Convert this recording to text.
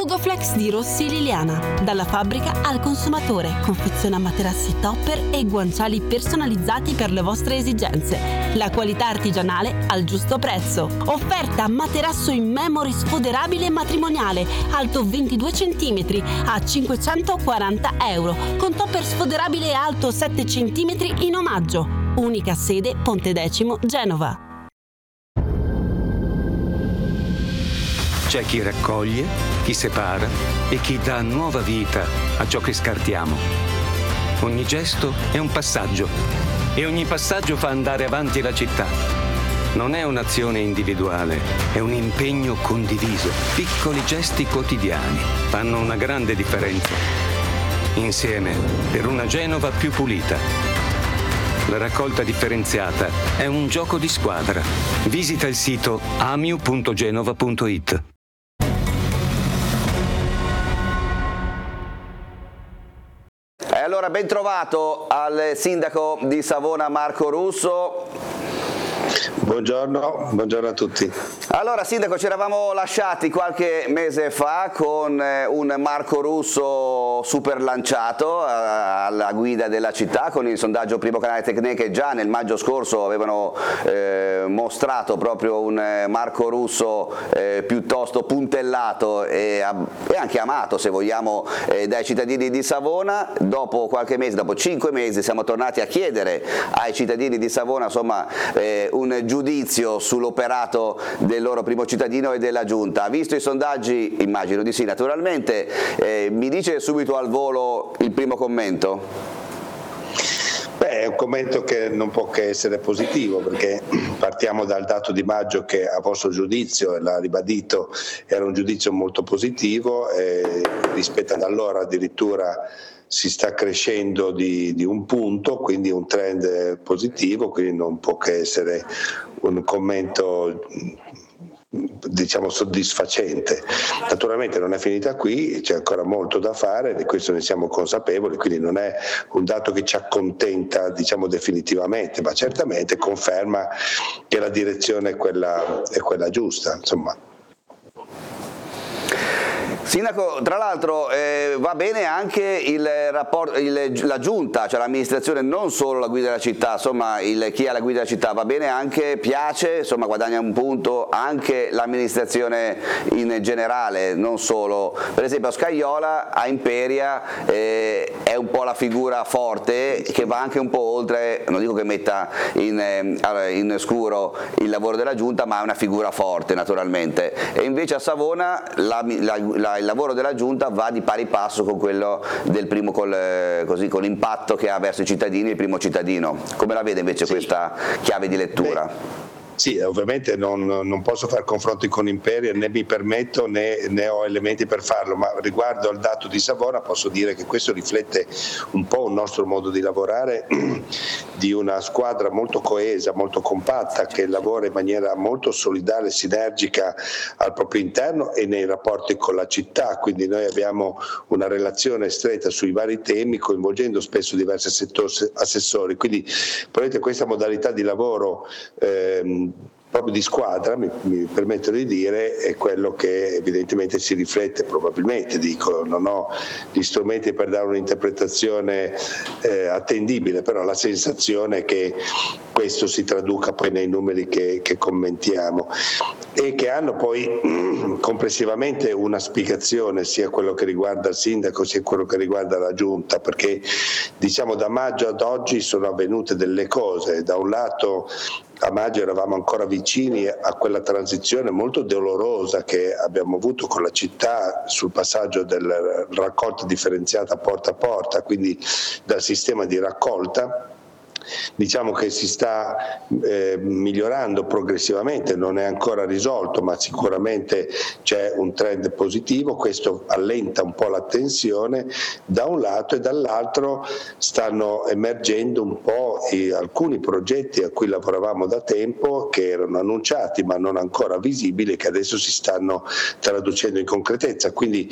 Frugoflex di Rossi Liliana. Dalla fabbrica al consumatore. Confeziona materassi topper e guanciali personalizzati per le vostre esigenze. La qualità artigianale al giusto prezzo. Offerta materasso in memory sfoderabile matrimoniale, alto 22 cm a €540, con topper sfoderabile alto 7 cm in omaggio. Unica sede Pontedecimo, Genova. C'è chi raccoglie, chi separa e chi dà nuova vita a ciò che scartiamo. Ogni gesto è un passaggio e ogni passaggio fa andare avanti la città. Non è un'azione individuale, è un impegno condiviso. Piccoli gesti quotidiani fanno una grande differenza. Insieme per una Genova più pulita. La raccolta differenziata è un gioco di squadra. Visita il sito amiu.genova.it. E allora ben trovato al sindaco di Savona Marco Russo. Buongiorno a tutti. Allora sindaco, ci eravamo lasciati qualche mese fa con un Marco Russo super lanciato alla guida della città, con il sondaggio Primo Canale Tecne che già nel maggio scorso avevano mostrato proprio un Marco Russo piuttosto puntellato e anche amato, se vogliamo, dai cittadini di Savona. Dopo qualche mese, dopo 5 mesi, siamo tornati a chiedere ai cittadini di Savona insomma un giudizio sull'operato del loro primo cittadino e della giunta. Visto i sondaggi, immagino di sì naturalmente, mi dice subito al volo il primo commento? Beh, è un commento che non può che essere positivo, perché partiamo dal dato di maggio che a vostro giudizio, e l'ha ribadito, era un giudizio molto positivo, e rispetto ad allora addirittura si sta crescendo di un punto, quindi un trend positivo, quindi non può che essere un commento diciamo soddisfacente. Naturalmente non è finita qui, c'è ancora molto da fare, di questo ne siamo consapevoli, quindi non è un dato che ci accontenta diciamo definitivamente, ma certamente conferma che la direzione è quella giusta, insomma. Sindaco, tra l'altro va bene anche il rapporto, la giunta, cioè l'amministrazione, non solo la guida della città, insomma chi ha la guida della città va bene anche, piace, insomma guadagna un punto anche l'amministrazione in generale, non solo. Per esempio a Scaiola, a Imperia è un po' la figura forte che va anche un po' oltre, non dico che metta in scuro il lavoro della giunta, ma è una figura forte naturalmente. E invece a Savona il lavoro della giunta va di pari passo con quello del primo, con l'impatto che ha verso i cittadini, il primo cittadino. Come la vede invece questa chiave di lettura? Sì, ovviamente non posso fare confronti con Imperia, né mi permetto né ho elementi per farlo, ma riguardo al dato di Savona posso dire che questo riflette un po' un nostro modo di lavorare, di una squadra molto coesa, molto compatta, che lavora in maniera molto solidale e sinergica al proprio interno e nei rapporti con la città, quindi noi abbiamo una relazione stretta sui vari temi, coinvolgendo spesso diversi assessori, quindi probabilmente questa modalità di lavoro proprio di squadra, mi permetto di dire, è quello che evidentemente si riflette, probabilmente, dico, non ho gli strumenti per dare un'interpretazione attendibile, però la sensazione è che questo si traduca poi nei numeri che commentiamo e che hanno poi complessivamente una spiegazione, sia quello che riguarda il sindaco sia quello che riguarda la giunta, perché diciamo da maggio ad oggi sono avvenute delle cose. Da un lato a maggio eravamo ancora vicini a quella transizione molto dolorosa che abbiamo avuto con la città sul passaggio della raccolta differenziata porta a porta, quindi dal sistema di raccolta. Diciamo che si sta migliorando progressivamente, non è ancora risolto, ma sicuramente c'è un trend positivo, questo allenta un po' la tensione da un lato, e dall'altro stanno emergendo un po' alcuni progetti a cui lavoravamo da tempo, che erano annunciati ma non ancora visibili, che adesso si stanno traducendo in concretezza, quindi